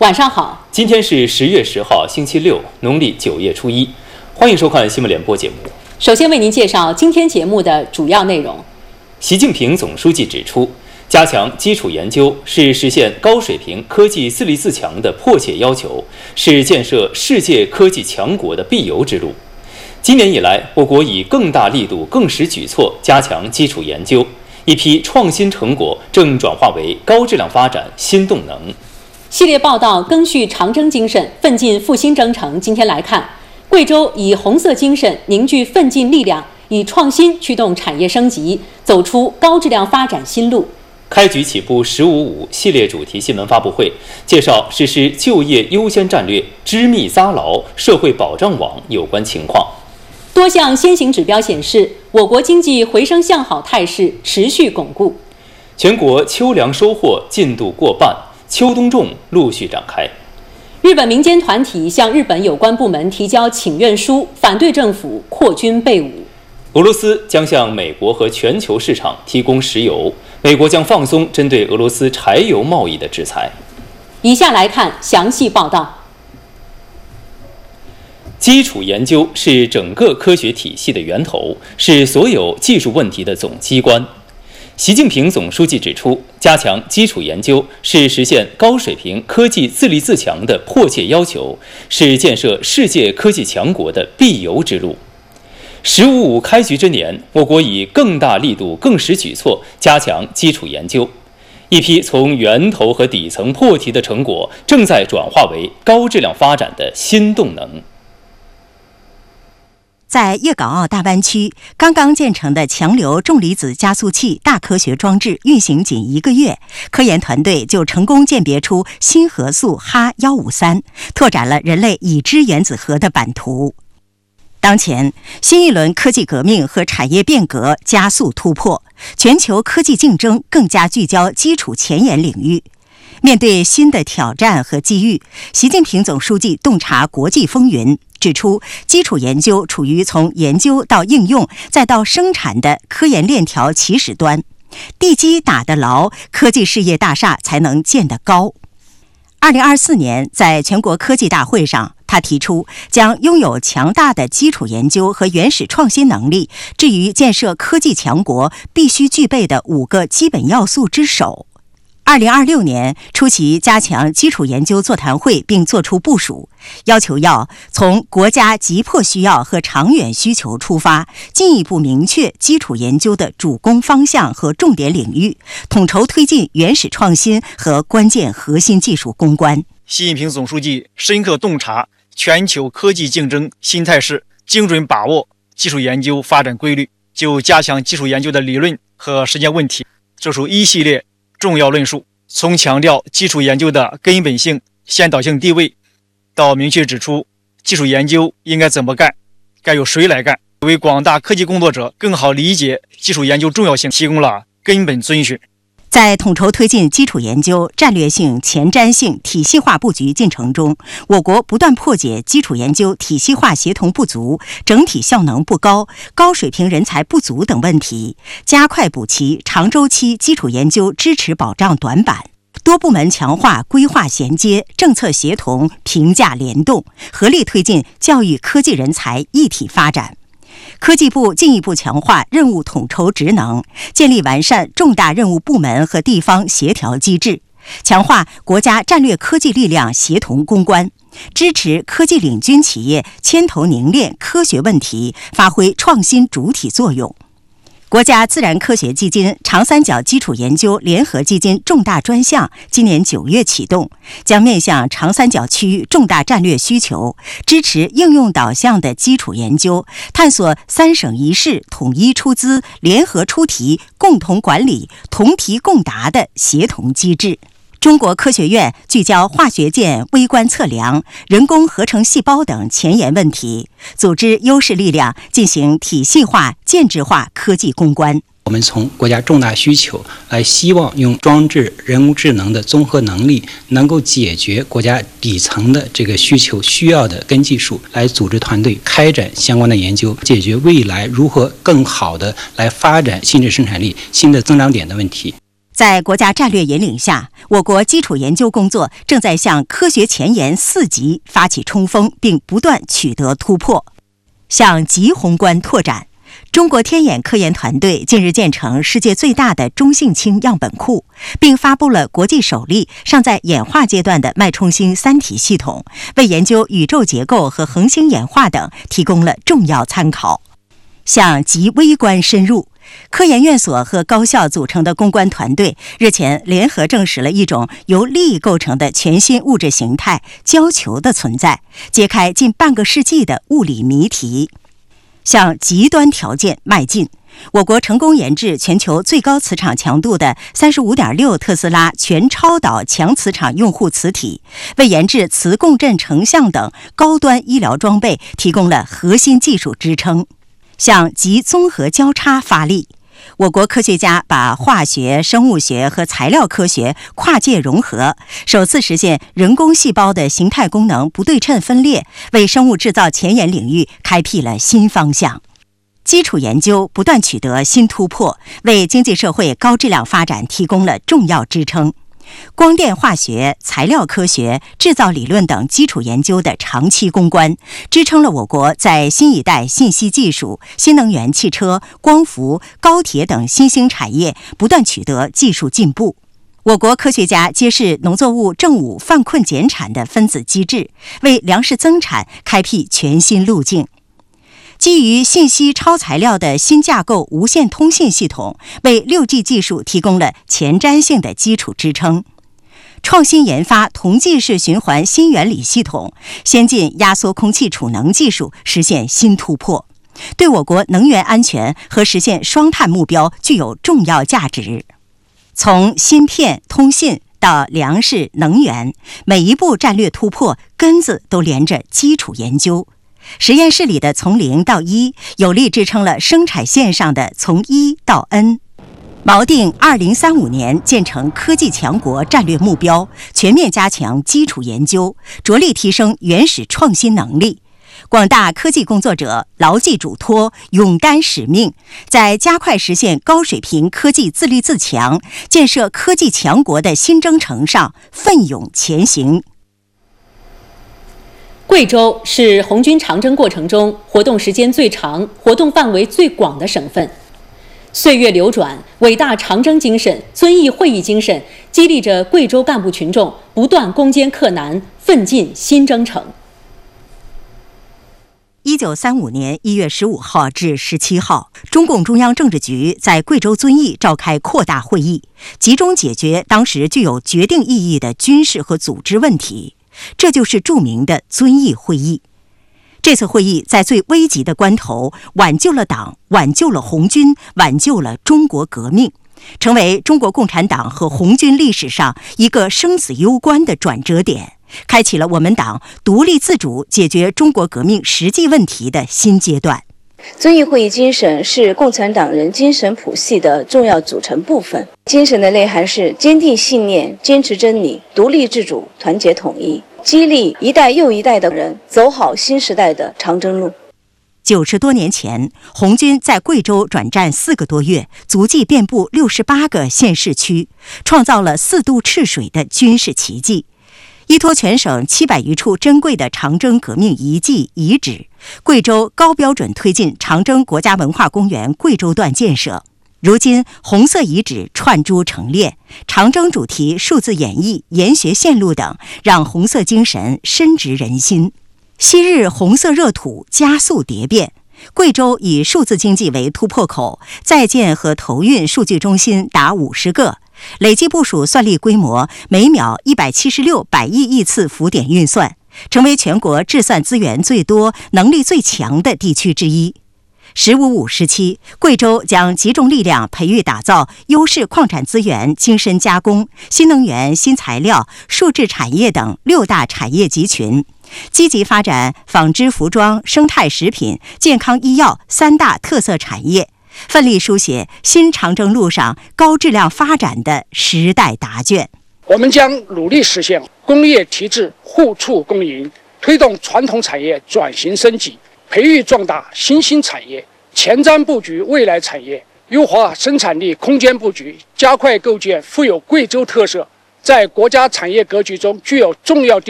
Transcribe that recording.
晚上好， 今天是10月10号，星期六，农历9月初1，欢迎收看新闻联播节目。 首先为您介绍今天节目的主要内容。 习近平总书记指出，加强基础研究是实现高水平科技自立自强的迫切要求，是建设世界科技强国的必由之路。今年以来，我国以更大力度、更实举措加强基础研究，一批创新成果正转化为高质量发展新动能。 系列报道赓续长征精神，奋进复兴征程。今天来看，贵州以红色精神凝聚奋进力量，以创新驱动产业升级，走出高质量发展新路。 开局起步“15.5”系列主题新闻发布会介绍实施就业优先战略织密扎牢社会保障网有关情况。 多项先行指标显示，我国经济回升向好态势持续巩固。 全国秋粮收获进度过半，秋冬种陆续展开。 日本民间团体向日本有关部门提交请愿书，反对政府扩军备武。 俄罗斯将向美国和全球市场提供石油，美国将放松针对俄罗斯柴油贸易的制裁。 以下来看详细报道。 基础研究是整个科学体系的源头，是所有技术问题的总机关。习近平总书记指出，加强基础研究是实现高水平科技自立自强的迫切要求，是建设世界科技强国的必由之路。“15.5”开局之年，我国以更大力度、更实举措加强基础研究，一批从源头和底层破题的成果正在转化为高质量发展的新动能。 在粤港澳大湾区，刚刚建成的强流重离子加速器大科学装置运行仅1个月，科研团队就成功鉴别出新核素哈153，拓展了人类已知原子核的版图。当前，新一轮科技革命和产业变革加速突破，全球科技竞争更加聚焦基础前沿领域。面对新的挑战和机遇，习近平总书记洞察国际风云，指出基础研究处于从研究到应用再到生产的科研链条起始端，地基打得牢，科技事业大厦才能建得高。2024年，在全国科技大会上，他提出将拥有强大的基础研究和原始创新能力置于建设科技强国必须具备的5个基本要素之首。2026年出席加强基础研究座谈会并作出部署，要求要从国家急迫需要和长远需求出发，进一步明确基础研究的主攻方向和重点领域，统筹推进原始创新和关键核心技术攻关。 习近平总书记深刻洞察全球科技竞争新态势，精准把握基础研究发展规律，就加强基础研究的理论和实践问题作出一系列重要论述，从强调基础研究的根本性、先导性地位，到明确指出基础研究应该怎么干，该由谁来干，为广大科技工作者更好理解基础研究重要性提供了根本遵循。 在统筹推进基础研究战略性、前瞻性、体系化布局进程中，我国不断破解基础研究体系化协同不足、整体效能不高、高水平人才不足等问题，加快补齐长周期基础研究支持保障短板。多部门强化规划衔接、政策协同、评价联动，合力推进教育科技人才一体发展。科技部进一步强化任务统筹职能，建立完善重大任务部门和地方协调机制，强化国家战略科技力量协同攻关，支持科技领军企业牵头凝练科学问题，发挥创新主体作用。国家自然科学基金长三角基础研究联合基金重大专项今年9月启动，将面向长三角区域重大战略需求，支持应用导向的基础研究，探索3省1市统一出资、联合出题、共同管理、同题共答的协同机制。中国科学院聚焦化学键微观测量、人工合成细胞等前沿问题，组织优势力量进行体系化、建制化科技攻关。 我们从国家重大需求来希望用装置人工智能的综合能力，能够解决国家底层的这个需求需要的根技术，来组织团队开展相关的研究，解决未来如何更好的来发展新质生产力、新的增长点的问题。 在国家战略引领下，我国基础研究工作正在向科学前沿4级发起冲锋，并不断取得突破。向极宏观拓展，中国天眼科研团队近日建成世界最大的中性氢样本库，并发布了国际首例尚在演化阶段的脉冲星3体系统，为研究宇宙结构和恒星演化等提供了重要参考。向极微观深入，科研院所和高校组成的攻关团队日前联合证实了一种由力构成的全新物质形态——胶球的存在，揭开近半个世纪的物理谜题。向极端条件迈进，我国成功研制全球最高磁场强度的 35.6 特斯拉全超导强磁场用户磁体，为研制磁共振成像等高端医疗装备提供了核心技术支撑。向极综合交叉发力，我国科学家把化学、生物学和材料科学跨界融合，首次实现人工细胞的形态功能不对称分裂，为生物制造前沿领域开辟了新方向。基础研究不断取得新突破，为经济社会高质量发展提供了重要支撑。光电化学、材料科学、制造理论等基础研究的长期攻关，支撑了我国在新一代信息技术、新能源汽车、光伏、高铁等新兴产业不断取得技术进步。我国科学家揭示农作物正午泛困减产的分子机制，为粮食增产开辟全新路径。基于信息超材料的新架构无线通信系统，为 6G 技术提供了前瞻性的基础支撑。创新研发同济式循环新原理系统，先进压缩空气储能技术实现新突破，对我国能源安全和实现双碳目标具有重要价值。从芯片、通信到粮食、能源，每一步战略突破根子都连着基础研究。实验室里的从0到1，有力支撑了生产线上的从1到 N。锚定2035年建成科技强国战略目标，全面加强基础研究，着力提升原始创新能力。广大科技工作者牢记嘱托，勇担使命，在加快实现高水平科技自立自强、建设科技强国的新征程上奋勇前行。 贵州是红军长征过程中活动时间最长、活动范围最广的省份。岁月流转，伟大长征精神、遵义会议精神激励着贵州干部群众不断攻坚克难，奋进新征程。 1935年1月15号至17号，中共中央政治局在贵州遵义召开扩大会议，集中解决当时具有决定意义的军事和组织问题。这就是著名的遵义会议。这次会议在最危急的关头，挽救了党，挽救了红军，挽救了中国革命，成为中国共产党和红军历史上一个生死攸关的转折点，开启了我们党独立自主解决中国革命实际问题的新阶段。 遵义会议精神是共产党人精神谱系的重要组成部分。精神的内涵是坚定信念、坚持真理、独立自主、团结统一，激励一代又一代的人走好新时代的长征路。 90多年前，红军在贵州转战4个多月，足迹遍布68个县市区，创造了4渡赤水的军事奇迹。依托全省700余处珍贵的长征革命遗迹遗址，贵州高标准推进长征国家文化公园贵州段建设。如今，红色遗址串珠成列，长征主题数字演绎、研学线路等，让红色精神深植人心。昔日红色热土加速蝶变，贵州以数字经济为突破口，在建和投运数据中心达50个。累计部署算力规模每秒176百亿次浮点运算，成为全国制算资源最多、能力最强的地区之一。“15+5”时期，贵州将集中力量培育打造优势矿产资源精深加工、新能源、新材料、数字产业等6大产业集群，积极发展纺织服装、生态食品、健康医药3大特色产业，奋力书写新长征路上高质量发展的时代答卷。 我们将努力实现工业提质互促共赢，推动传统产业转型升级，培育壮大新兴产业，前瞻布局未来产业， 优化生产力空间布局，加快构建富有贵州特色、在国家产业格局中具有重要地位